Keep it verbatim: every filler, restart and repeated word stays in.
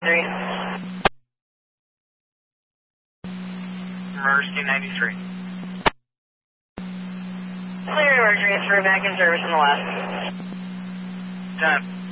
Three. Mercy ninety-three. Clear or transfer back in service on the left. Ten.